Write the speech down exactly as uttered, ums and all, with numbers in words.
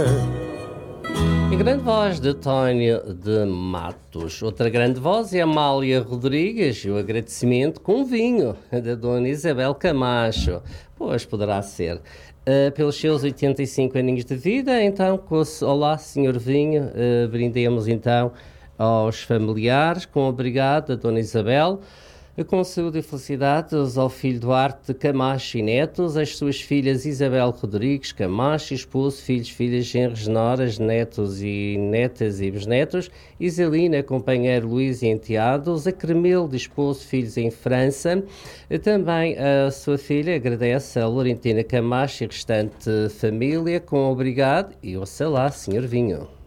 A grande voz de Tónio de Matos. Outra grande voz é Amália Rodrigues e o agradecimento com vinho da Dona Isabel Camacho. Pois poderá ser. Uh, pelos seus oitenta e cinco aninhos de vida, então, com o Olá Senhor Vinho, uh, brindemos então aos familiares com obrigado da Dona Isabel, com saúde e felicidades ao filho Duarte Camacho e netos, as suas filhas Isabel Rodrigues Camacho, esposo, filhos, filhas, genros, noras, netos e netas e bisnetos, Iselina, companheiro Luís e enteados, a Cremel de esposo, filhos em França, também a sua filha agradece a Laurentina Camacho e restante família com obrigado e ouça lá, senhor Vinho.